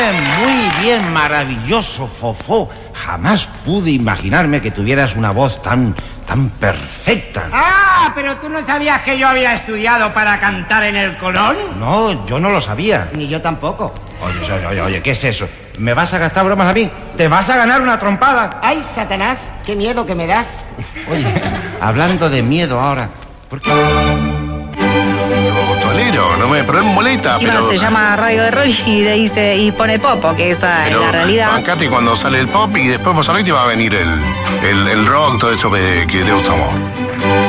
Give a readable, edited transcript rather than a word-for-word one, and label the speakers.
Speaker 1: muy bien, maravilloso, Fofó. Jamás pude imaginarme que tuvieras una voz tan perfecta.
Speaker 2: Ah, pero tú no sabías que yo había estudiado para cantar en el Colón.
Speaker 1: No, yo no lo sabía.
Speaker 2: Ni yo tampoco.
Speaker 1: Oye, ¿qué es eso? ¿Me vas a gastar bromas a mí? ¿Te vas a ganar una trompada?
Speaker 2: Ay, Satanás, qué miedo que me das.
Speaker 1: Oye, hablando de miedo ahora, ¿por qué?
Speaker 3: Tolero, no me molesta,
Speaker 4: Encima
Speaker 3: pero...
Speaker 4: se llama Radio de Roll y le dice, y pone Popo, que esa es la realidad.
Speaker 3: Bancate cuando sale el pop y después vos sabés que va a venir el rock, todo eso que te gusta amor.